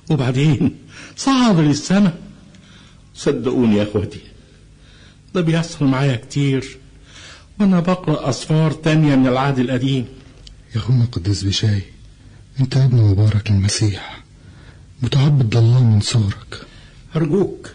وبعدين صعد للسماء. صدقوني يا اخوتي، ده بيحصل معايا كتير وانا بقرأ أصفار تانية من العهد القديم. يا أخونا قداس بشاي، انت ابن مبارك المسيح، متعبد الله من صغرك. أرجوك